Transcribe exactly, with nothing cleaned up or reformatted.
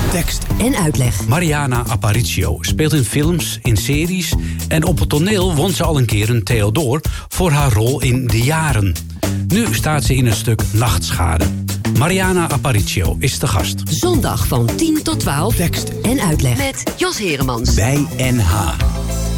Tekst en uitleg. Mariana Aparicio speelt in films, in series... en op het toneel won ze al een keer een Theodor... voor haar rol in De Jaren. Nu staat ze in een stuk Nachtschade. Mariana Aparicio is de gast. Zondag van tien tot twaalf. Tekst en uitleg. Met Jos Heremans. Bij N H.